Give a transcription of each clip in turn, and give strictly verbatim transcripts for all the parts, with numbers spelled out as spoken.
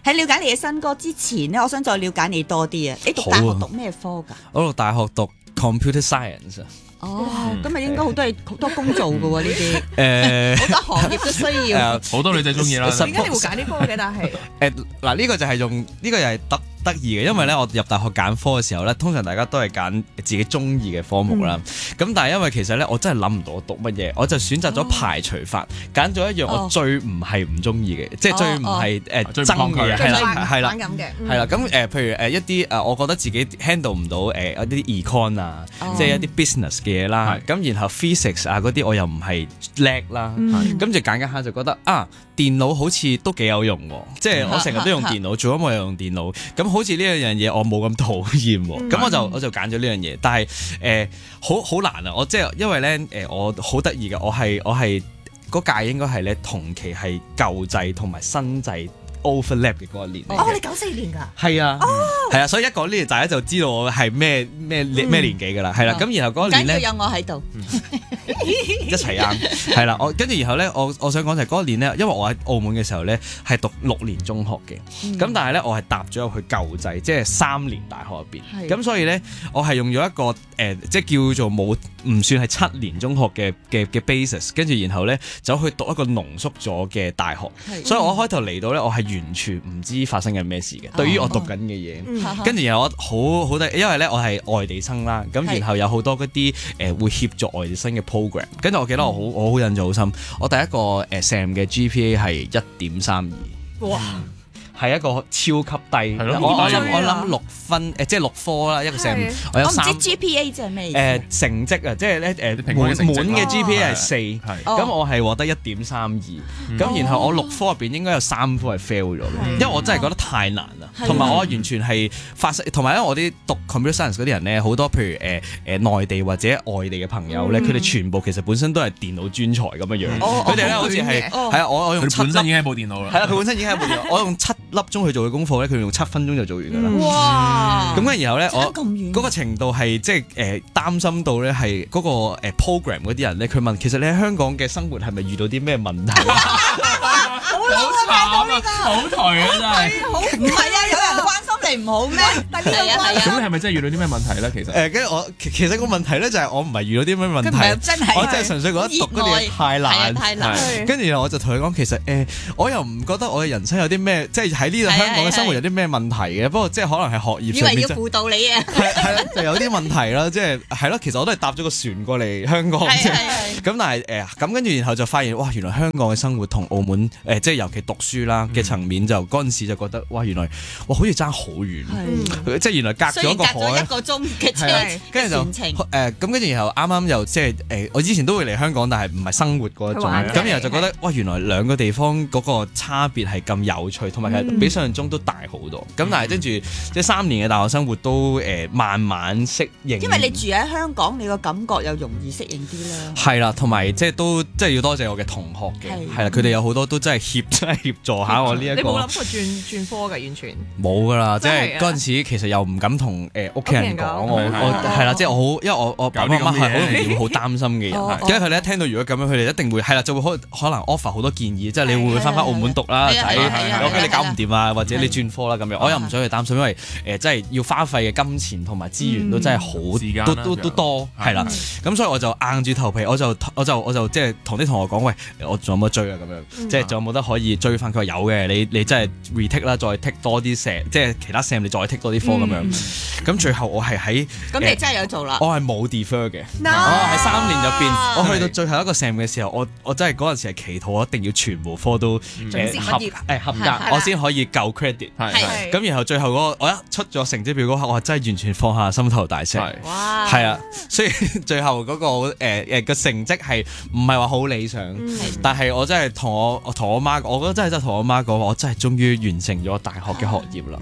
喺了解你嘅新歌之前咧，我想再了解你多啲啊！你讀大學讀咩科㗎？ 我讀大學讀 computer science 啊。 哦，咁咪應該好多好多工做㗎喎呢啲。 誒， 好多行業都需要。 好多女仔中意啦。 點解你會揀呢科嘅？但係誒嗱，呢個就係用呢個又係得得意嘅，因為咧我入大學揀科嘅時候咧，通常大家都係揀自己中意嘅科目啦。咁、嗯、但係因為其實咧，我真係諗唔到我讀乜嘢，我就選擇咗排除法，揀咗、哦、一樣我最唔係唔中意嘅，哦、即係最唔係誒憎嘅，係啦，係啦，係啦。咁誒，譬如誒一啲誒，我覺得自己 handle 唔到誒一啲 econ 啊，哦、即係一啲 business 嘅嘢啦。咁是然後 physics 啊嗰啲我又唔係叻啦，咁、嗯、就揀揀下就覺得啊，電腦好似都幾有用喎，即係我成日都用電腦，做音樂又用電腦，咁好似呢樣嘢我冇咁討厭喎，咁、嗯、我就我就揀咗呢樣嘢，但係誒好好難啊！我即係因為咧誒、呃、我好得意嘅，我係我係嗰屆應該係咧同期係舊制同埋新制 overlap 嘅嗰一年。 哦，你九四年㗎？係啊，係、哦、啊，所以一講呢年大家就知道我係咩咩咩年紀㗎啦，係啦、嗯，咁、啊、然後嗰一年咧， 有我喺度。 一齊啱，係啦，我跟住然後咧，我我想講就係嗰一年咧，因為我喺澳門嘅時候咧係讀六年中學嘅，咁、嗯、但係咧我係搭咗入去舊制，即係三年大學入邊，咁的所以咧我係用咗一個誒、呃，即係叫做冇唔算係七年中學嘅嘅嘅 basis， 跟住然後咧走去讀一個濃縮咗嘅大學，的所以我開頭嚟到咧，我係完全唔知發生緊咩事嘅，對於我讀緊嘅嘢，跟住、嗯、然後我好好得，因為咧我係外地生啦，咁然後有好多嗰啲誒會協助外地生嘅 program，跟住我記得我好我好印象好深，我第一個誒 Sam 嘅 G P A 係一點三二，哇！係一個超級低，我我我諗六分誒，即係六科啦，一個 Sam，我有三。我唔知 G P A 即係咩意思？誒成績啊，即係咧誒滿滿嘅 G P A 係四，咁我係獲得一點三二，咁然後我六科入邊應該有三科係 fail 咗嘅，因為我真係覺得太難啦，同埋我完全係發生，同埋因為我啲讀 computer science 嗰啲人咧，好多譬如誒誒內地或者外地嘅朋友咧，佢哋全部其實本身都係電腦專才咁樣樣，佢哋咧好似係係啊，我我用七本身已經係部電腦啦， 係啦，佢本身已經係部電腦，我用七粒鐘去做嘅功課咧，佢用七分鐘就做完㗎啦。 哇！ 咁跟然後咧，我嗰個程度係即係誒擔心到咧，係嗰個誒 program 嗰啲人咧，佢問其實你喺香港嘅生活係咪遇到啲咩問題？ 好慘啊！好頹啊！真係。 唔係啊，有人關心你唔好咩？係啊係啊。 咁你係咪真係遇到啲咩問題咧？其實誒，跟住我其實個問題咧就係我唔係遇到啲咩問題，我真係純粹覺得讀嗰啲嘢太難。太難。跟住我就同佢講，其實誒，我又唔覺得我嘅人生有啲咩，即係喺呢度香港嘅生活有啲咩問題嘅。不過即係可能係學業上面。以為要輔導你啊？係係啦，就有啲問題啦，即係係咯。其實我都係搭咗個船過嚟香港啫。咁但係誒，咁跟住然後就發現哇，原來香港嘅生活同澳門誒，即係尤其讀書啦嘅層面，就嗰陣時就覺得哇，原來哇好似爭好遠，即係原來隔咗一個海， 一個鐘嘅車， 跟住就誒咁跟住然後啱啱又即係誒，我之前都會嚟香港，但係唔係生活嗰一種，咁然後就覺得哇，原來兩個地方嗰個差別係咁有趣，同埋係比想象中都大好多。咁但係跟住即係三年嘅大學生活都誒慢慢適應，因為你住喺香港，你個感覺又容易適應啲啦。 係啦，同埋即係都即係要多謝我嘅同學嘅，係啦，佢哋有好多都真係協真係協助下我呢一個。 你冇諗過轉轉科㗎？完全冇㗎啦，即係嗰陣時其實又唔敢同誒屋企人講，我我係啦，即係我好，因為我我爸爸媽媽係好容易會好擔心嘅人，因為佢哋一聽到如果咁樣，佢哋一定會係啦，就會可可能 offer 好多建議，即係你會唔會翻返澳門讀啦，仔，我驚你搞唔掂啊，或者你轉科啦咁樣，我又唔想去擔心，因為誒真係要花費嘅金錢同埋資源都真係好都都都多，係啦，咁所以我就硬住頭皮，我就我就我就即係同啲同學講，喂，我仲有冇追啊？咁樣，即係仲有冇得可以追翻？佢話有嘅，你你真係 retake 啦，再 take 多啲 sem，即係其他 sem 你再 take 多啲科咁樣。咁最後我係喺咁你真係有做啦？ 我係冇 defer 嘅，我喺三年入邊，我去到最後一個 sem 嘅時候，我我真係嗰陣時係祈禱，我一定要全部科都誒合誒合格，我先可以夠 credit。係咁，然後最後嗰個我一出咗成績表嗰刻，我真係完全放下心頭大石。 哇！ 係啊，所以最後嗰個誒誒個成績係唔係話好理想，但係我真係同我同我媽，我覺得真係真係同我媽講話，我真係終於完成咗大學嘅學業啦。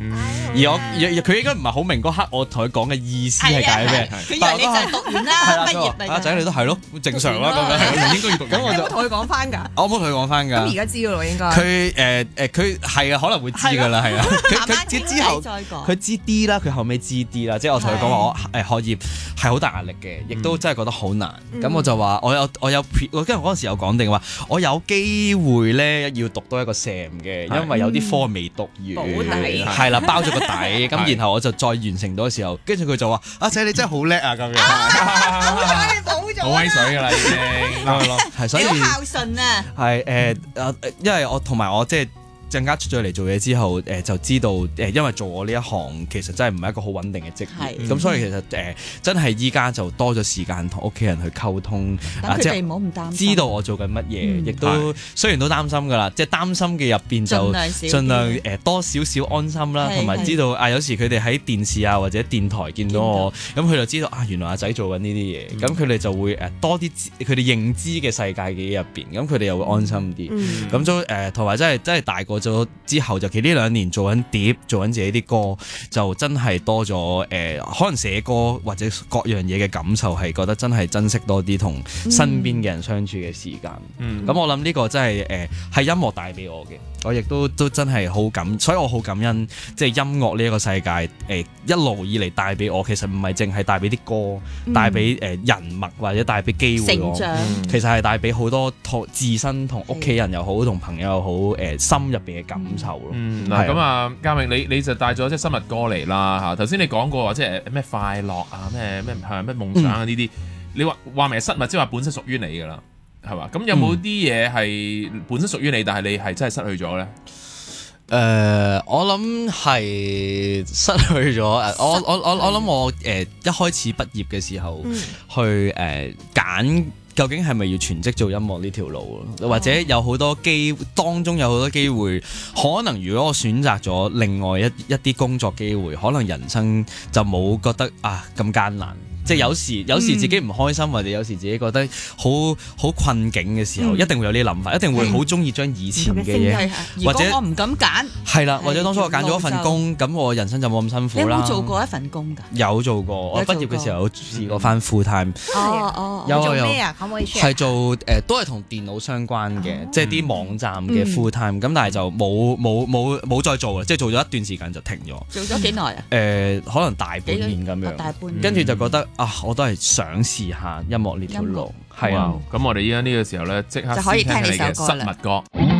而我佢應該唔係好明嗰刻我同佢講嘅意思係解咩？ 佢以為你就係讀完啦，畢業咪阿仔你都係咯，正常啦咁樣，應該要讀。 咁我就同佢講翻㗎。 我冇同佢講翻㗎。 咁而家知㗎咯，應該。 佢誒誒，佢係啊，可能會知㗎啦，係啊。佢佢之後佢知啲啦，佢後尾知啲啦。即係我同佢講話，我誒學業係好大壓力嘅，亦都真係覺得好難。咁我就話我有我有，我跟住嗰陣時有講定話，我有機會咧要讀多一個 Sem 嘅，因為有啲科未讀完，係啦，包咗個底。咁然後我就再完成到嘅時候，跟住佢就話：阿仔你真係好叻啊！咁樣， 好威水㗎啦，已經係所以好孝順啊！ 係誒誒，因為我同埋我即係。更加出咗嚟做嘢之後，誒、呃、就知道誒、呃，因為做我呢一行其實真係唔係一個好穩定嘅職業，咁、嗯、所以其實誒、呃、真係依家就多咗時間同屋企人去溝通， 等佢哋唔好咁擔心， 知道我做緊乜嘢，亦、嗯、都是雖然都擔心㗎啦，即係擔心嘅入邊就盡量誒、呃、多少少安心啦，同埋知道啊有時佢哋喺電視啊或者電台見到我，咁佢就知道啊原來阿仔做緊呢啲嘢，咁佢哋就會誒多啲佢哋認知嘅世界嘅入邊，咁佢哋又會安心啲，咁都誒同埋真係真係大個咗之後，就其實呢兩年做緊碟，做緊自己啲歌，就真係多咗誒、呃，可能寫歌或者各樣嘢嘅感受，係覺得真係珍惜多啲同身邊嘅人相處嘅時間。咁、嗯、我諗呢個真係誒係音樂帶俾我嘅，我亦都都真係好感，所以我好感恩，即係音樂呢一個世界誒、呃、一路以嚟帶俾我，其實唔係淨係帶俾啲歌，帶俾誒人脈或者帶俾機會我，成長其實係帶俾好多同自身同屋企人又好，同朋友又好誒、呃、心入邊嘅感受咯。 嗯，嗱咁啊，嘉明你你就帶咗即係生日歌嚟啦嚇。頭先你講過話即係咩快樂啊，咩咩係咩夢想啊呢啲，你話話明係失物，即係話本身屬於你㗎啦，係嘛？咁有冇啲嘢係本身屬於你，但係你係真係失去咗咧？ 誒、呃，我諗係失去咗誒，我我我我諗我誒、呃、一開始畢業嘅時候、嗯、去誒揀。呃究竟係咪要全職做音樂呢條路，或者有好多機當中有好多機會，可能如果我選擇咗另外一一啲工作機會，可能人生就冇覺得啊咁艱難。即係有時有時自己唔開心，或者有時自己覺得好好困境嘅時候，一定會有啲諗法，一定會好中意將以前嘅嘢，或者我唔敢揀，係啦，或者當初我揀咗一份工，咁我人生就冇咁辛苦啦。 你有冇做過一份工㗎？ 有做過，我畢業嘅時候有試過返 full time。 哦哦， 有做咩啊？可唔可以 share？ 係做誒都係同電腦相關嘅，即係啲網站嘅 full time。咁但係就冇冇冇冇再做啦，即係做咗一段時間就停咗。 做咗幾耐啊？ 誒，可能大半年咁樣。大半年。跟住就覺得啊，我都係想試下音樂呢條路，係啊， 咁我哋依家呢個時候咧，即刻就可以聽你首歌啦。 失物歌。